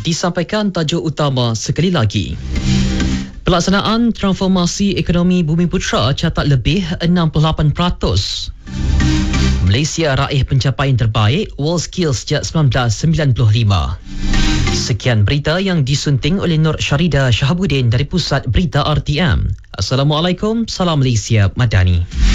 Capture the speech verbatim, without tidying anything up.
Disampaikan tajuk utama sekali lagi. Pelaksanaan transformasi ekonomi Bumiputera catat lebih enam puluh lapan peratus. Malaysia raih pencapaian terbaik WorldSkills sejak seribu sembilan ratus sembilan puluh lima. Sekian berita yang disunting oleh Nur Syarida Shahabuddin dari Pusat Berita R T M. Assalamualaikum, salam Malaysia Madani.